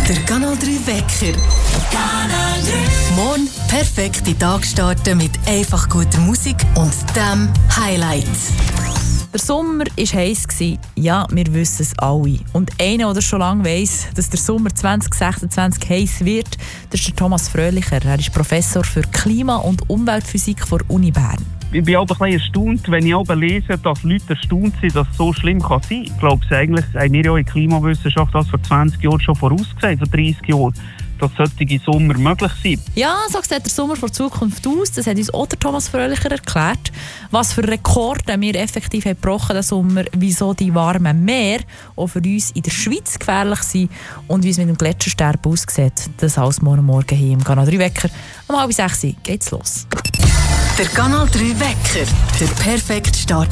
Der Kanal 3 Wecker. Kanal 3. Morgen perfekt in den Tag starten mit einfach guter Musik und dem Highlight. Der Sommer war heiß. Ja, wir wissen es alle. Und einer, der schon lange weiss, dass der Sommer 2026 heiß wird, das ist der Thomas Fröhlicher. Er ist Professor für Klima- und Umweltphysik der Uni Bern. Ich bin auch ein bisschen erstaunt, wenn ich auch lese, dass Leute erstaunt sind, dass es so schlimm kann sein kann. Ich glaube, eigentlich haben wir ja in der Klimawissenschaft das vor 20 Jahren schon vorausgesagt, vor 30 Jahren, dass solche Sommer möglich sind. Ja, so sieht der Sommer vor Zukunft aus. Das hat uns auch der Thomas Fröhlicher erklärt. Was für Rekorde wir effektiv haben gebrochen diesen Sommer, wieso die warmen Meer auch für uns in der Schweiz gefährlich sind und wie es mit dem Gletschersterben aussieht. Das alles morgen hier im Kanal 3 Wecker. Um 5:30 geht's los. Der Kanal 3 Wecker. Der perfekte Start